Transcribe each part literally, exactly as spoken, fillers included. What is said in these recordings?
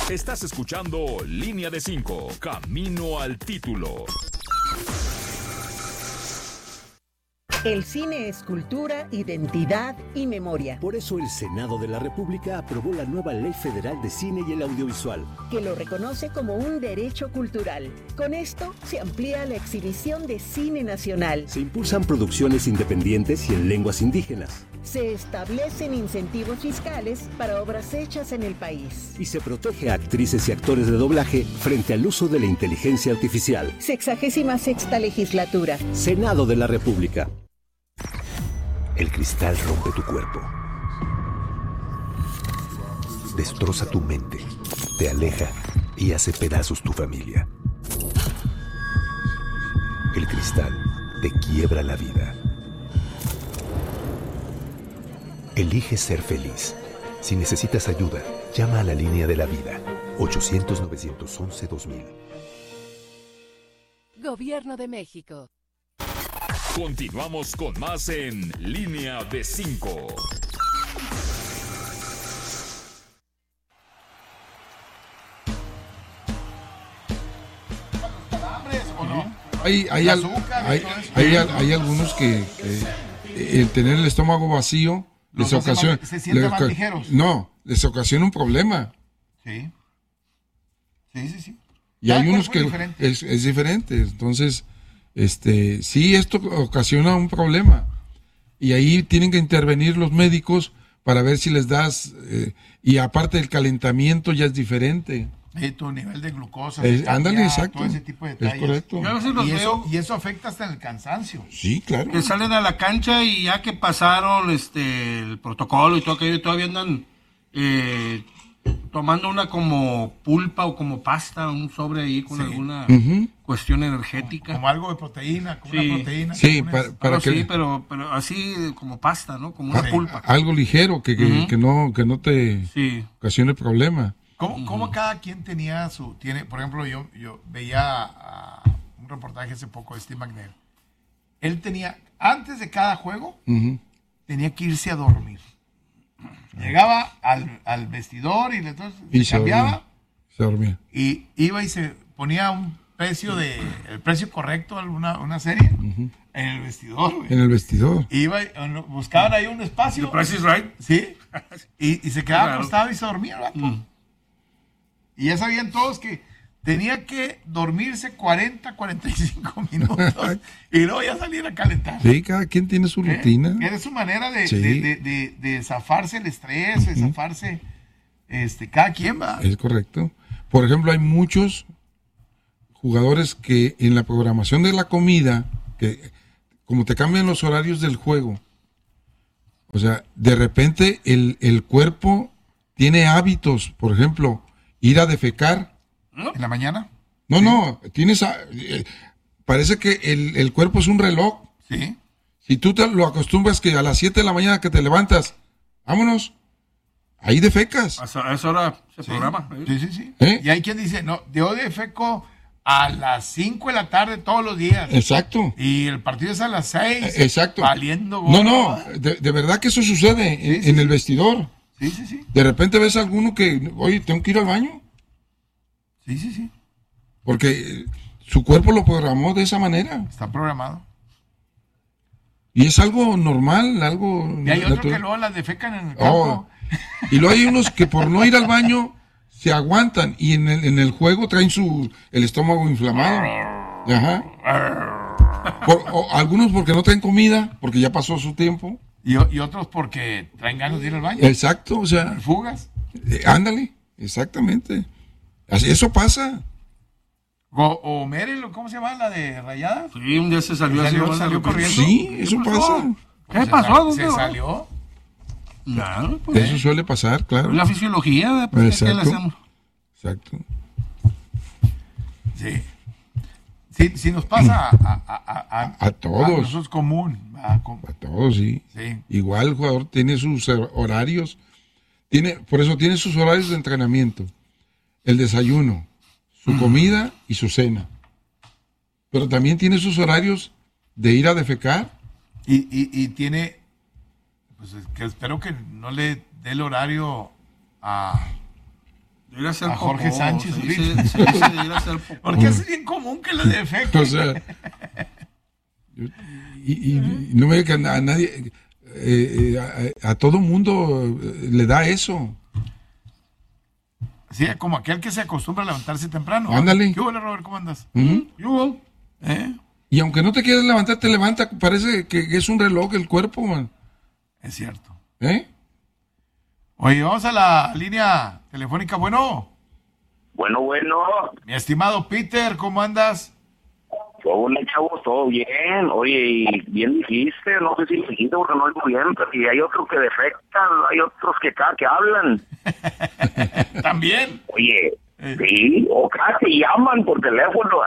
Estás escuchando Línea de cinco, Camino al Título. El cine es cultura, identidad y memoria. Por eso el Senado de la República aprobó la nueva Ley Federal de Cine y el Audiovisual, que lo reconoce como un derecho cultural. Con esto se amplía la exhibición de cine nacional. Se impulsan producciones independientes y en lenguas indígenas. Se establecen incentivos fiscales para obras hechas en el país. Y se protege a actrices y actores de doblaje frente al uso de la inteligencia artificial. Sexagésima sexta legislatura. Senado de la República. El cristal rompe tu cuerpo. Destroza tu mente. Te aleja y hace pedazos tu familia. El cristal te quiebra la vida. Elige ser feliz. Si necesitas ayuda, llama a la línea de la vida. ochocientos, novecientos once, dos mil. Gobierno de México. Continuamos con más en Línea de cinco. Hay, hay, al, hay, hay, hay algunos que, que el tener el estómago vacío les ocasiona, se sienten más ligeros. No, les ocasiona un problema. Sí. Sí, sí, sí. Y hay unos que es, es diferente. Entonces, este, sí, esto ocasiona un problema. Y ahí tienen que intervenir los médicos para ver si les das, eh, y aparte el calentamiento ya es diferente. Eh, tu nivel de glucosa, Eh, ándale, exacto. todo ese tipo de detalles. Es correcto. Yo a veces los Y eso, veo y eso afecta hasta en el cansancio. Sí, claro. que salen a la cancha y ya que pasaron este el protocolo y todo aquello, y todavía andan eh, tomando una como pulpa o como pasta, un sobre ahí con Sí. alguna Ujú. cuestión energética. Como algo de proteína, como Sí. una proteína. Sí, Una- para, para Pero que sí, pero, pero así como pasta, ¿no? Como una Sí. pulpa. algo ligero que, que, Ujú. que no que no te Sí. ocasione problema. ¿Cómo, cómo cada quien tenía su... tiene Por ejemplo, yo, yo veía a un reportaje hace poco de Steve McNair. Él tenía, antes de cada juego, Ujú. tenía que irse a dormir. Llegaba al, al vestidor y entonces Y se se cambiaba dormía. Se dormía. y iba y se ponía un precio de el precio correcto a una, una serie en el vestidor. güey. En el vestidor. Iba y, o no, buscaban ahí un espacio. The Price is Right. Sí. Y, y se quedaba Claro. acostado y se dormía el vato. Mm. Y ya sabían todos que tenía que dormirse cuarenta, cuarenta y cinco minutos y luego ya salir a calentar. Sí, cada quien tiene su ¿Eh? rutina. Era su manera de, Sí. de, de, de- de zafarse el estrés, de zafarse, este, cada quien va. Es correcto. Por ejemplo, hay muchos jugadores que en la programación de la comida, que como te cambian los horarios del juego, o sea, de repente el, el cuerpo tiene hábitos, por ejemplo, ir a defecar. En la mañana. No, no, tienes, a- eh, parece que el, el cuerpo es un reloj. Sí. Si tú te lo acostumbras que a las siete de la mañana que te levantas, vámonos, ahí defecas. A esa, a esa hora se Sí. programa. ¿eh? Sí, sí, sí. ¿Eh? Y hay quien dice, no, yo defeco a las cinco de la tarde todos los días. Exacto. Y el partido es a las seis. Eh, Exacto. Valiendo No, gorro. no, de, de verdad que eso sucede en, Sí, en sí. el vestidor. Sí, sí, sí. De repente ves a alguno que, oye, tengo que ir al baño, Sí, sí, sí. porque eh, su cuerpo lo programó de esa manera. Está programado. Y es algo normal, algo Y hay otros natural. que luego las defecan en el Oh, campo. y luego hay unos que por no ir al baño se aguantan y en el, en el juego traen su el estómago inflamado. Ajá. Por- o algunos porque no traen comida, porque ya pasó su tiempo. Y, o- y otros porque traen ganas de ir al baño. Exacto, o sea, Fugas. eh, ándale, exactamente. Así, eso pasa. O, o Meryl, ¿cómo se llama la de Rayadas? Sí, un día se salió, Salió- así, salió bueno, corriendo. Sí, eso pasa. ¿Qué Se pasó? sal- ¿Dónde Se va? salió. Claro, pues, Eso suele pasar, claro. es la fisiología, ¿verdad? Pues, ¿qué le Exacto. hacemos? Exacto. Sí. Sí, sí nos pasa a, a, a, a, A todos. Eso es común. ¿verdad? Com- A todos, sí. Sí. Igual el jugador tiene sus horarios. Tiene, por eso tiene sus horarios de entrenamiento. El desayuno, su comida y su cena. Pero también tiene sus horarios de ir a defecar. Y, y, y tiene, pues es que espero que no le dé el horario a, Debería ser A Jorge popó, Sánchez se ahorita. dice, se dice, debería ser popó. Porque es bien común que le dé efecto. O sea, yo- y, y- y no me diga que a nadie, eh, eh, a, a todo mundo eh, le da eso. Sí, como aquel que se acostumbra a levantarse temprano. Ándale. ¿Qué hubo, Robert? ¿Cómo andas? Ujú. Yo, ¿Eh? Y aunque no te quieras levantar, te levanta, parece que es un reloj el cuerpo, man. Es cierto. ¿Eh? Oye, vamos a la línea telefónica. Bueno, Bueno, bueno, mi estimado Peter, ¿cómo andas? todo bien, chavos, todo bien. Oye, y bien dijiste, no sé si lo dijiste porque no oigo bien, pero y hay otros que defectan, hay otros que cada que hablan. También. Oye, sí, o cada que llaman por teléfono.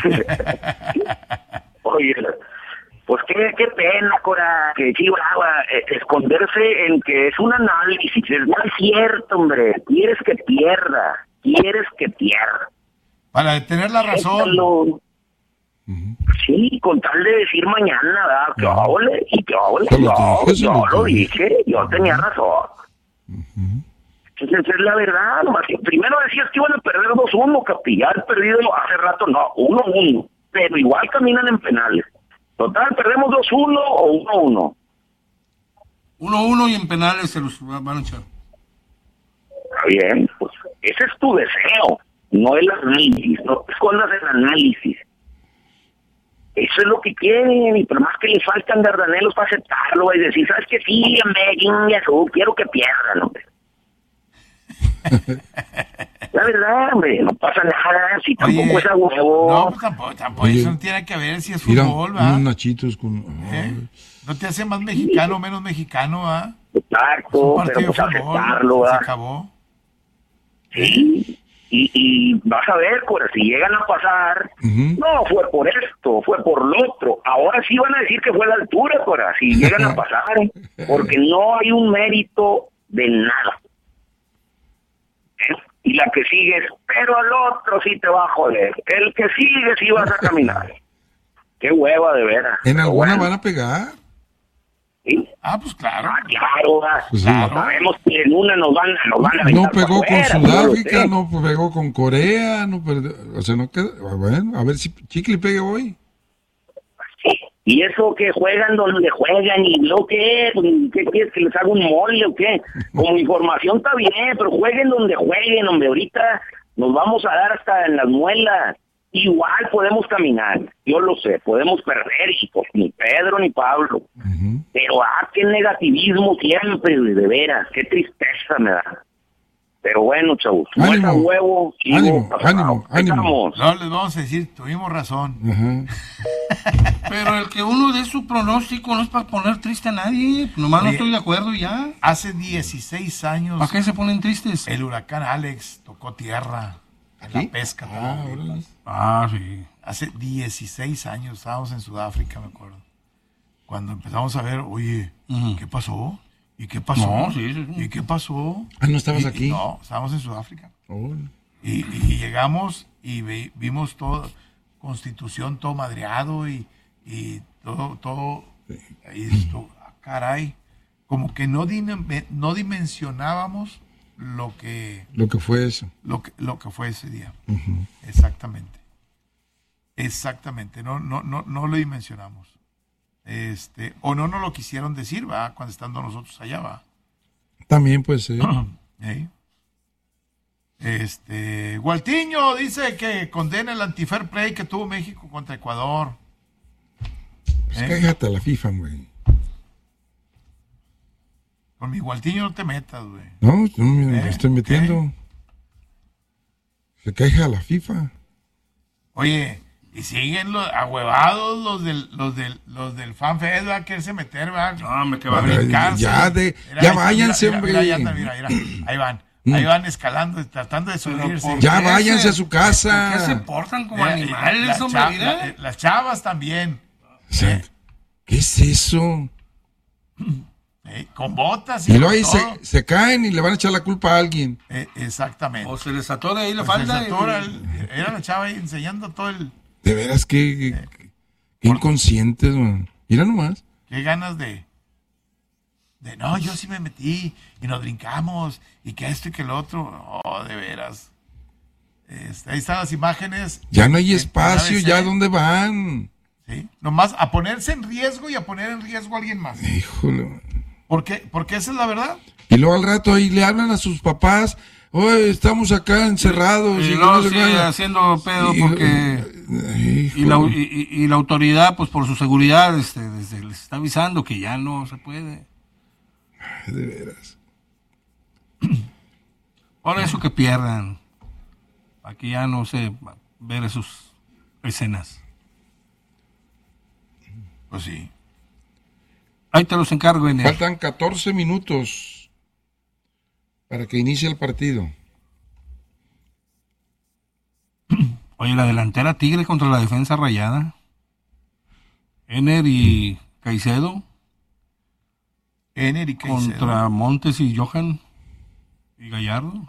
Oye, pues qué, qué pena, Cora, que sí, brava, eh, esconderse en que es un análisis, es no es cierto, hombre, quieres que pierda, quieres que pierda. Para tener la razón. Échalo. Sí, con tal de decir mañana, ¿verdad? Que ole, y que ole, Se lo yo, dije, se yo lo lo dije. dije, yo tenía razón. Entonces, esa es la verdad, nomás que primero decías que iban a perder dos uno, Capi, ya han perdido hace rato, no, uno uno, pero igual caminan en penales. Total, perdemos dos uno o uno uno. uno uno y en penales se los van a echar. Está bien, pues ese es tu deseo, no el análisis, no te escondas el análisis. Eso es lo que quieren, y por más que le faltan Dardanelos para aceptarlo y decir, ¿sabes qué? Sí, hombre, eso, quiero que pierdan, hombre. La verdad, hombre, no pasa nada, si tampoco Oye, es a huevo. No, pues tampoco, tampoco Oye, eso no tiene que ver si es Mira, fútbol, ¿verdad? unos nachitos con... ¿Eh? No te hace más mexicano o menos mexicano, ¿ah? Es Exacto, un pero partido pues de fútbol, aceptarlo, se ¿verdad? acabó. Sí, y, y vas a ver, Cora, si llegan a pasar, Ujú. no fue por esto, fue por lo otro. Ahora sí van a decir que fue la altura, Cora, si llegan a pasar, porque no hay un mérito de nada. ¿Eh? Y la que sigue es, pero al otro sí te va a joder. El que sigue sí vas a caminar. Qué hueva, de veras. En Pero alguna bueno, van a pegar. ¿sí? Ah, pues claro. Ah, claro, ah, Pues sí. claro, sabemos que en una nos van, nos van a No aventar pegó pa' con afuera, no lo Sudáfrica, sé. no pegó con Corea, no perdió, o sea, no queda, bueno, a ver si Chicle pegue hoy. Sí. Y eso que juegan donde juegan y lo que, pues, ¿qué quieres que les haga un mole o qué? Como información está bien, pero jueguen donde jueguen, hombre, ahorita nos vamos a dar hasta en las muelas. Igual podemos caminar, yo lo sé, podemos perder, y pues ni Pedro ni Pablo. Ujú. Pero ah, qué negativismo siempre, güey, de veras, qué tristeza me da. Pero bueno, chavos, no es a Ánimo. huevo, sigo Ánimo, pasado. ánimo, ánimo. Estamos. No, les vamos a decir, tuvimos razón. Ajá. Pero el que uno dé su pronóstico no es para poner triste a nadie. Nomás no Oye. estoy de acuerdo y ya. Hace dieciséis años ¿Para qué se ponen tristes? el huracán Alex tocó tierra en la pesca. Ah, Tamaulipas. órale. Ah, sí. Hace dieciséis años estábamos en Sudáfrica, me acuerdo. Cuando empezamos a ver, oye, Ujú. ¿qué pasó? ¿Y qué pasó? No, sí, sí, sí. ¿Y qué pasó? Ah, ¿no estabas Y- aquí? No, estábamos en Sudáfrica. Oh, Y, y llegamos y vi- vimos todo, Constitución todo madreado y, y todo, todo, y esto, ah, caray, como que no, dim- no dimensionábamos lo que, lo que fue eso. lo que, lo que fue ese día. Ujú. Exactamente. Exactamente, no, no, no, no lo dimensionamos. Este, o no nos lo quisieron decir, va, cuando estando nosotros allá, va. También puede ser. ¿Eh? Este, Gualtiño dice que condena el anti-fair play que tuvo México contra Ecuador. Pues ¿Eh? cállate a la FIFA, güey. Con mi Gualtiño no te metas, güey. No, yo no me ¿Eh? estoy metiendo. Se queja a la FIFA. Oye, y siguen los ahuevados los del, los del, los del FanFed, va a quererse meter, va. No, me que Va a va Ay, brincarse. ya de- Mira, ya ahí está, váyanse, mira, mira, hombre. ya está, mira, mira. Ahí van, Mm. ahí van escalando, tratando de subirse. por- Ya qué váyanse se- a su casa. ¿Por qué se portan como Mira, y animales, la- la hombre? cha- Mira. la- las chavas también. O sea, ¿qué es eso? ¿Eh? Con botas Y y, luego con ahí todo. se, se caen y le van a echar la culpa a alguien. Eh, exactamente. O se les atora ahí la Pues falda. se y- satura el- era la chava ahí enseñando todo el... De veras, qué, qué- qué inconscientes, man. Mira nomás. Qué ganas de... de no, yo sí me metí y nos brincamos y que esto y que el otro. Oh, de veras. Este, ahí están las imágenes. Ya no hay en- espacio, en ya A B C. dónde van. ¿Sí? Nomás a ponerse en riesgo y a poner en riesgo a alguien más. Híjole. ¿Por qué? Porque esa es la verdad. Y luego al rato ahí le hablan a sus papás, oye, estamos acá encerrados. Y y luego no sé sigue qué". haciendo pedo Y- porque... Híjole. Y la, y, y- y la autoridad, pues por su seguridad, este, desde, les está avisando que ya no se puede. De veras. Por eso que pierdan. Para que ya no se ver esas escenas. Pues sí. Ahí te los encargo, Ener. Faltan catorce minutos para que inicie el partido. Oye, la delantera Tigre contra la defensa Rayada. Ener y Caicedo Ener y Caicedo. contra Montes y Johan y Gallardo.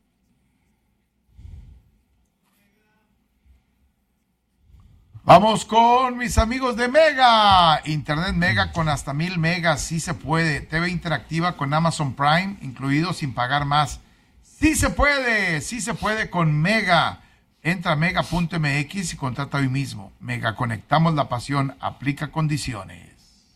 Vamos con mis amigos de Mega. Internet Mega con hasta mil megas. Sí se puede. T V interactiva con Amazon Prime, incluido sin pagar más. Sí se puede. Sí se puede con Mega. Entra a mega punto m x y contrata hoy mismo. Mega, conectamos la pasión. Aplica condiciones.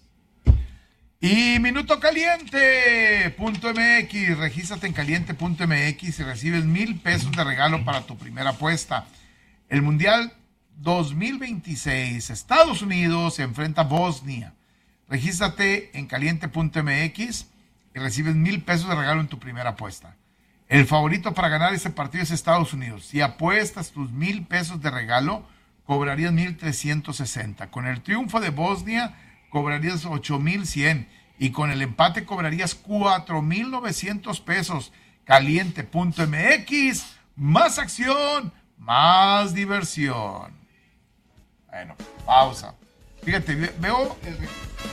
Y Minuto Caliente punto m x. Regístrate en caliente punto m x y recibes mil pesos de regalo para tu primera apuesta. El Mundial dos mil veintiséis, Estados Unidos se enfrenta a Bosnia. Regístrate en caliente punto m x y recibes mil pesos de regalo en tu primera apuesta. El favorito para ganar este partido es Estados Unidos. Si apuestas tus mil pesos de regalo, cobrarías mil trescientos sesenta. Con el triunfo de Bosnia, cobrarías ocho mil cien. Y con el empate, cobrarías cuatro mil novecientos pesos. caliente punto m x, más acción, más diversión. Bueno, pausa. Fíjate, ve- veo... el-